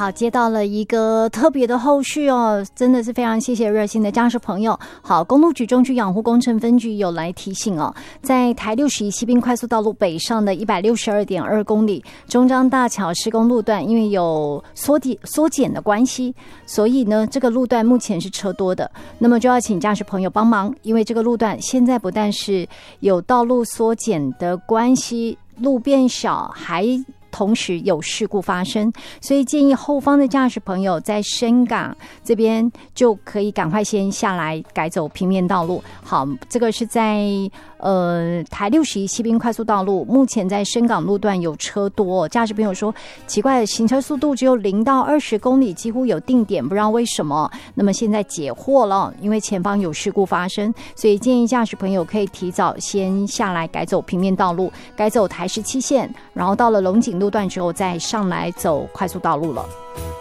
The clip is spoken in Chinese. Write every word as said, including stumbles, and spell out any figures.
好，接到了一个特别的后续哦，真的是非常谢谢热心的驾驶朋友。好，公路局中区养护工程分局有来提醒哦，在台六十一西滨快速道路北上的一百六十二点二公里中彰大桥施工路段，因为有缩减缩减的关系，所以呢，这个路段目前是车多的，那么就要请驾驶朋友帮忙，因为这个路段现在不但是有道路缩减的关系，路变小，还同时有事故发生，所以建议后方的驾驶朋友在深港这边就可以赶快先下来改走平面道路。好，这个是在呃台六十一西滨快速道路，目前在深港路段有车多，驾驶朋友说奇怪，行车速度只有零到二十公里，几乎有定点，不知道为什么。那么现在解惑了，因为前方有事故发生，所以建议驾驶朋友可以提早先下来改走平面道路，改走台十七线，然后到了龙井路段之后再上来走快速道路了。